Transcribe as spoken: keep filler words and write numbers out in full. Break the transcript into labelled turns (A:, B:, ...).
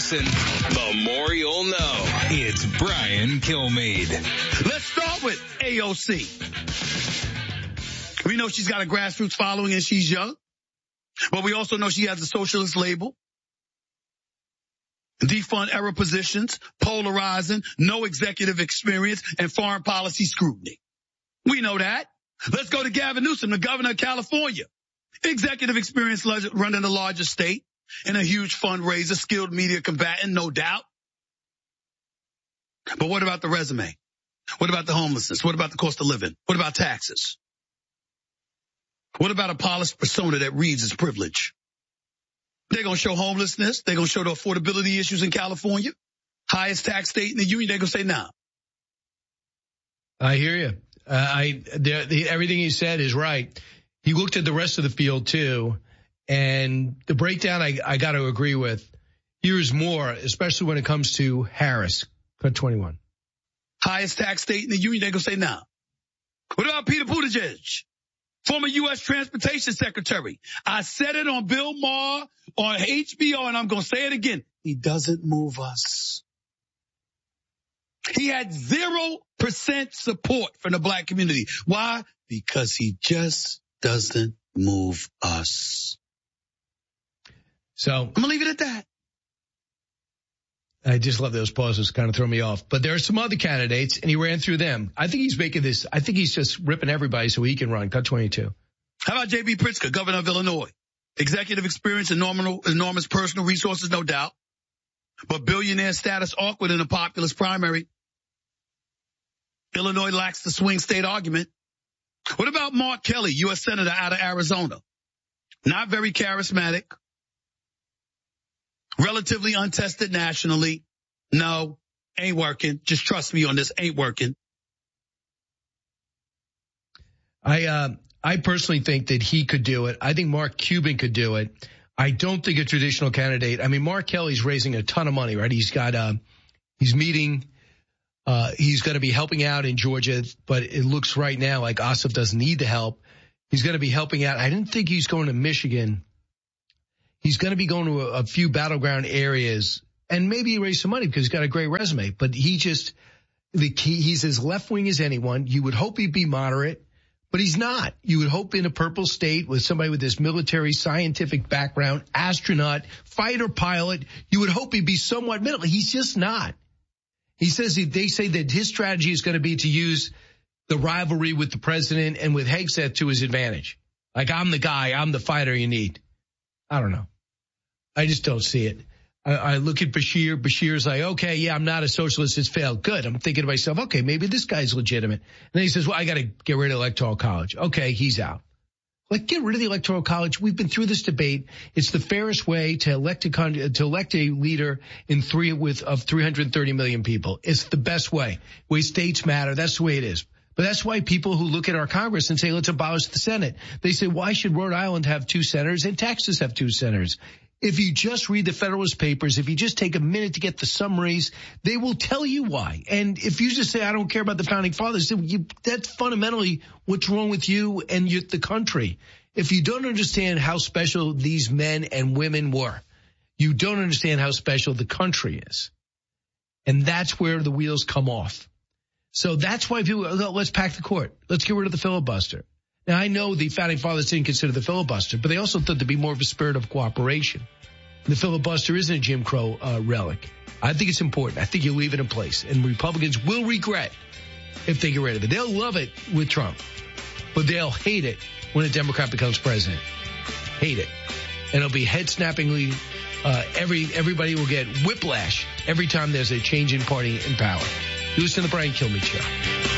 A: listen, the more you'll know. It's Brian Kilmeade.
B: Let's start with A O C. We know she's got a grassroots following and she's young. But we also know she has a socialist label. Defund era positions, polarizing, no executive experience, and foreign policy scrutiny. We know that. Let's go to Gavin Newsom, the governor of California. Executive experience running the largest state and a huge fundraiser, skilled media combatant, no doubt. But what about the resume? What about the homelessness? What about the cost of living? What about taxes? What about a polished persona that reads as privilege? They're going to show homelessness. They're going to show the affordability issues in California. Highest tax state in the union. They're going to say, nah.
C: I hear you. Uh, I the, the, everything he said is right. He looked at the rest of the field, too. And the breakdown I, I got to agree with. Here's more, especially when it comes to Harris. Cut twenty-one.
B: Highest tax state in the union. They're going to say, nah. What about Peter Buttigieg? Former U S Transportation Secretary. I said it on Bill Maher, on H B O, and I'm going to say it again. He doesn't move us. He had zero percent support from the black community. Why? Because he just doesn't move us.
C: So
B: I'm going to leave it at that.
C: I just love those pauses, kind of throw me off. But there are some other candidates, and he ran through them. I think he's making this, I think he's just ripping everybody so he can run. Cut twenty-two.
B: How about J B Pritzker, governor of Illinois? Executive experience and enormous, enormous personal resources, no doubt. But billionaire status awkward in a populist primary. Illinois lacks the swing state argument. What about Mark Kelly, U S Senator out of Arizona? Not very charismatic. Relatively untested nationally. No, ain't working. Just trust me on this, ain't working.
C: I uh, I personally think that he could do it. I think Mark Cuban could do it. I don't think a traditional candidate. I mean, Mark Kelly's raising a ton of money, right? He's got, uh, he's meeting, uh, he's going to be helping out in Georgia, but it looks right now like Ossoff doesn't need the help. He's going to be helping out. I didn't think he's going to Michigan. He's going to be going to a, a few battleground areas and maybe raise some money because he's got a great resume. But he just, the key, he's as left wing as anyone. You would hope he'd be moderate, but he's not. You would hope in a purple state with somebody with this military scientific background, astronaut, fighter pilot, you would hope he'd be somewhat middle. He's just not. He says, he, they say that his strategy is going to be to use the rivalry with the president and with Hegseth to his advantage. Like, I'm the guy, I'm the fighter you need. I don't know. I just don't see it. I, I look at Bashir. Bashir's like, okay, yeah, I'm not a socialist. It's failed. Good. I'm thinking to myself, okay, maybe this guy's legitimate. And then he says, well, I got to get rid of Electoral College. Okay, he's out. Like, get rid of the Electoral College. We've been through this debate. It's the fairest way to elect a to elect a leader in three with of three hundred thirty million people. It's the best way. Way states matter. That's the way it is. But that's why people who look at our Congress and say, let's abolish the Senate, they say, why should Rhode Island have two senators and Texas have two senators? If you just read the Federalist Papers, if you just take a minute to get the summaries, they will tell you why. And if you just say, I don't care about the Founding Fathers, you, that's fundamentally what's wrong with you and you, the country. If you don't understand how special these men and women were, you don't understand how special the country is. And that's where the wheels come off. So that's why people, let's pack the court. Let's get rid of the filibuster. Now, I know the Founding Fathers didn't consider the filibuster, but they also thought there'd be more of a spirit of cooperation. The filibuster isn't a Jim Crow uh, relic. I think it's important. I think you leave it in place. And Republicans will regret if they get rid of it. They'll love it with Trump, but they'll hate it when a Democrat becomes president. Hate it. And it'll be head-snappingly, uh, every everybody will get whiplash every time there's a change in party in power. You listen to the Brian Kilmeade Show.